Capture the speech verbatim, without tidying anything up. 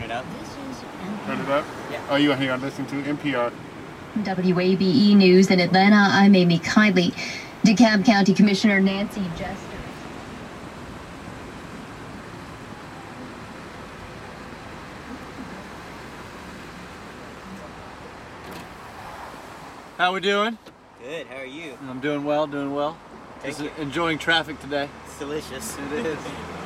it up. Turn it up? Yeah. Oh, you here? I'm listening to N P R. W A B E News in Atlanta, I'm Amy Kiley. DeKalb County Commissioner Nancy Jester. How we doing? Good, how are you? I'm doing well, doing well. Thank Just you. enjoying traffic today. It's delicious. It is.